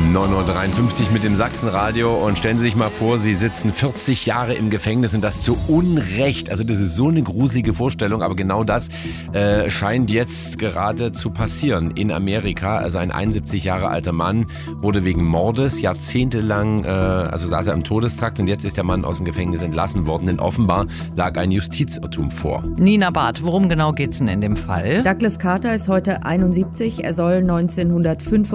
9:53 Uhr mit dem Sachsenradio und stellen Sie sich mal vor, Sie sitzen 40 Jahre im Gefängnis und das zu Unrecht. Also das ist so eine gruselige Vorstellung, aber genau das scheint jetzt gerade zu passieren in Amerika. Also ein 71 Jahre alter Mann wurde wegen Mordes jahrzehntelang, saß er im Todestrakt und jetzt ist der Mann aus dem Gefängnis entlassen worden, denn offenbar lag ein Justizirrtum vor. Nina Barth, worum genau geht's denn in dem Fall? Douglas Carter ist heute 71. Er soll 1905